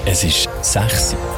Es ist 6 Uhr.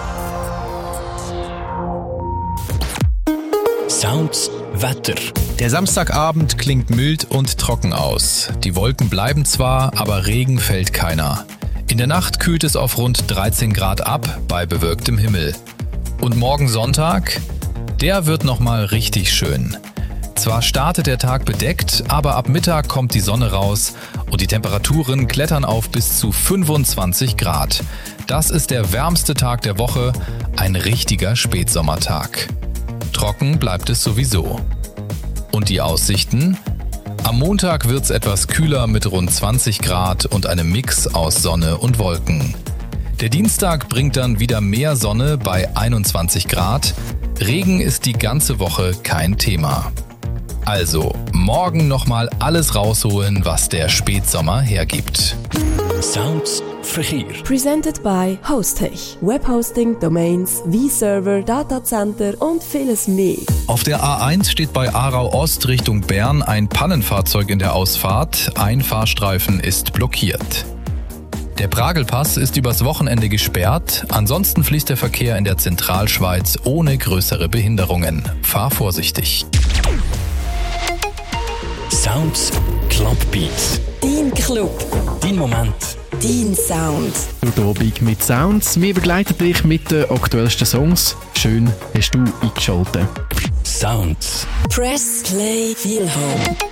Sounds Wetter. Der Samstagabend klingt mild und trocken aus. Die Wolken bleiben zwar, aber Regen fällt keiner. In der Nacht kühlt es auf rund 13 Grad ab bei bewölktem Himmel. Und morgen Sonntag? Der wird nochmal richtig schön. Zwar startet der Tag bedeckt, aber ab Mittag kommt die Sonne raus und die Temperaturen klettern auf bis zu 25 Grad. Das ist der wärmste Tag der Woche, ein richtiger Spätsommertag. Trocken bleibt es sowieso. Und die Aussichten? Am Montag wird's etwas kühler mit rund 20 Grad und einem Mix aus Sonne und Wolken. Der Dienstag bringt dann wieder mehr Sonne bei 21 Grad. Regen ist die ganze Woche kein Thema. Also, morgen nochmal alles rausholen, was der Spätsommer hergibt. Sounds Verkehr. Presented by Hostech. Webhosting, Domains, V-Server, Datacenter und vieles mehr. Auf der A1 steht bei Aarau Ost Richtung Bern ein Pannenfahrzeug in der Ausfahrt. Ein Fahrstreifen ist blockiert. Der Pragelpass ist übers Wochenende gesperrt. Ansonsten fließt der Verkehr in der Zentralschweiz ohne größere Behinderungen. Fahr vorsichtig. Sounds Clubbeats. Dein Club, Dein Moment. dein Sound. Heute Abend mit Sounds. Wir begleiten dich mit den aktuellsten Songs. Schön hast du eingeschaltet. Sounds. Press Play Feel Home.